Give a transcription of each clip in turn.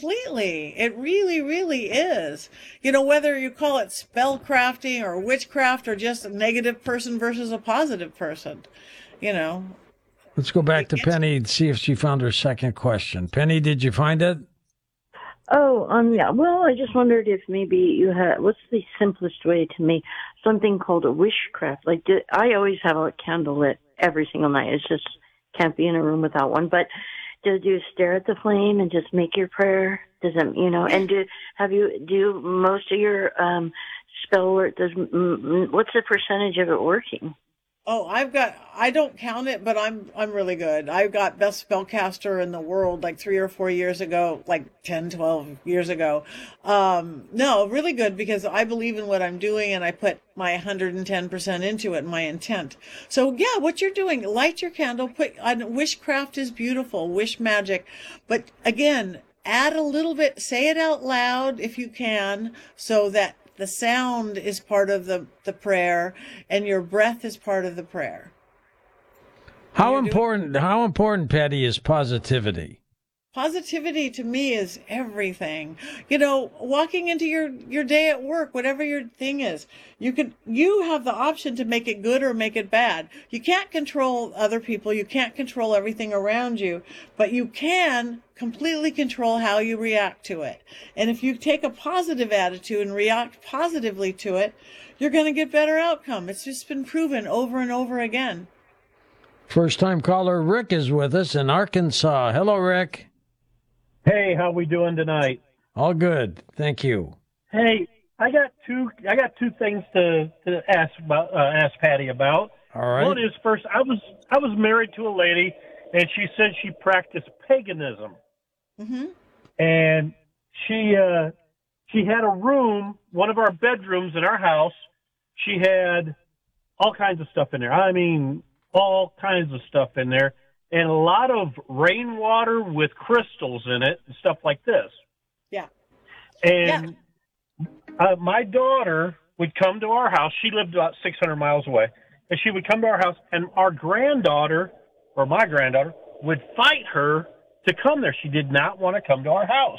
completely. It really, really is. You know, whether you call it spell crafting or witchcraft or just a negative person versus a positive person, you know. Let's go back It to gets, Penny and see if she found her second question. Penny, did you find it? Oh, yeah. Well, I just wondered if maybe you had, what's the simplest way to make something called a wishcraft? Like, I always have a candle lit every single night. It's just can't be in a room without one. But do you stare at the flame and just make your prayer? Does it, and do most of your spell work, what's the percentage of it working? Oh, I don't count it, but I'm really good. I got best spellcaster in the world like 3 or 4 years ago, like 10, 12 years ago. No, really good because I believe in what I'm doing and I put my 110% into it, my intent. So yeah, what you're doing, light your candle, wishcraft is beautiful, wish magic. But again, add a little bit, say it out loud if you can, so that the sound is part of the prayer and your breath is part of the prayer. How important, Patty, is positivity? Positivity to me is everything. You know, walking into your day at work, whatever your thing is, you have the option to make it good or make it bad. You can't control other people, you can't control everything around you, but you can completely control how you react to it. And if you take a positive attitude and react positively to it, you're going to get better outcome. It's just been proven over and over again. First time caller Rick is with us in Arkansas. Hello, Rick. Hey, how we doing tonight? All good, thank you. Hey, I got two things to ask Patty about. All right. One is first, I was married to a lady, and she said she practiced paganism, and she had a room, one of our bedrooms in our house. She had all kinds of stuff in there. I mean, all kinds of stuff in there. And a lot of rainwater with crystals in it and stuff like this. Yeah. And my daughter would come to our house. She lived about 600 miles away. And she would come to our house, and our granddaughter, or my granddaughter, would fight her to come there. She did not want to come to our house.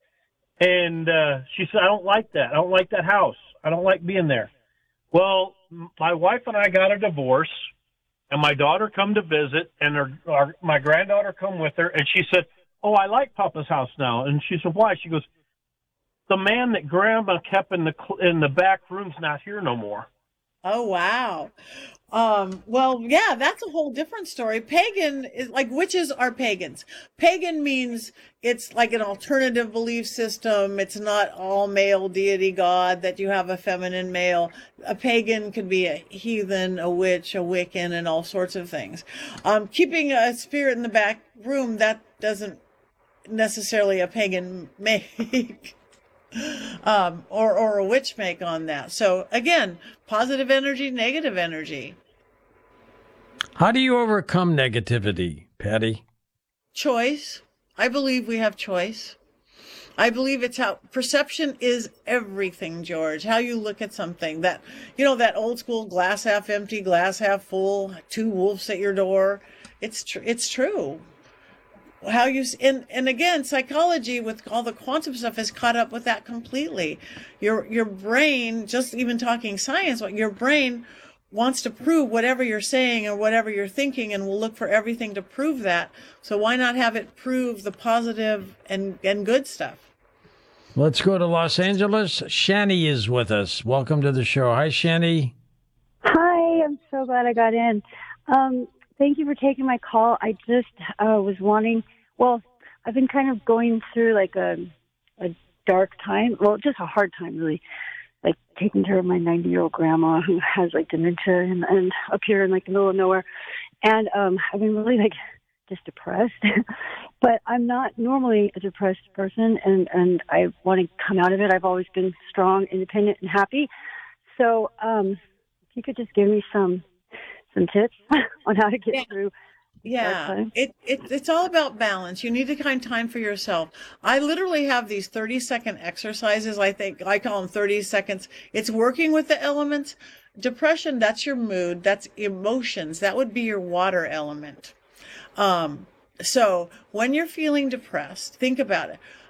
And she said, I don't like that. I don't like that house. I don't like being there. Well, my wife and I got a divorce. And my daughter come to visit, and my granddaughter come with her, and she said, oh, I like Papa's house now. And she said, why? She goes, the man that Grandma kept in the back room's not here no more. Oh, wow. Well, yeah, that's a whole different story. Pagan is like witches are pagans. Pagan means it's like an alternative belief system. It's not all male deity god that you have a feminine male. A pagan could be a heathen, a witch, a Wiccan, and all sorts of things. Keeping a spirit in the back room, that doesn't necessarily a pagan make. Or a witch make on that. So again, positive energy, negative energy. How do you overcome negativity, Patty? Choice. I believe we have choice. I believe it's how perception is everything, George. How you look at something. That old school glass half empty, glass half full, two wolves at your door. It's true. How you and again, psychology with all the quantum stuff is caught up with that completely. Your brain, just even talking science, your brain wants to prove whatever you're saying or whatever you're thinking, and will look for everything to prove that. So why not have it prove the positive and good stuff? Let's go to Los Angeles. Shani is with us. Welcome to the show. Hi, Shani. Hi, I'm so glad I got in. Thank you for taking my call. I just was wanting, I've been kind of going through like a dark time, just a hard time really, like taking care of my 90-year-old grandma who has like dementia and up here in like the middle of nowhere. And I've been really like just depressed, but I'm not normally a depressed person, and I want to come out of it. I've always been strong, independent, and happy. So if you could just give me some tips on how to get through. Yeah, it's all about balance. You need to find time for yourself. I literally have these 30-second exercises. I think I call them 30 seconds. It's working with the elements. Depression, that's your mood. That's emotions. That would be your water element. So when you're feeling depressed, think about it.